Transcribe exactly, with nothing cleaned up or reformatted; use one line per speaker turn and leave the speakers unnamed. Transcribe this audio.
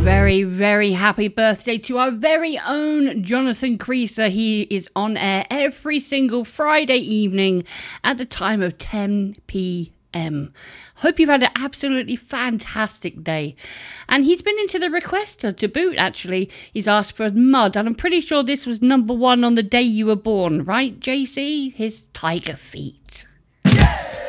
very, very happy birthday to our very own Jonathan Creaser. He is on air every single Friday evening at the time of ten p.m. Hope you've had an absolutely fantastic day. And he's been into the requester to boot, actually. He's asked for Mud, and I'm pretty sure this was number one on the day you were born, right, J C? His Tiger Feet.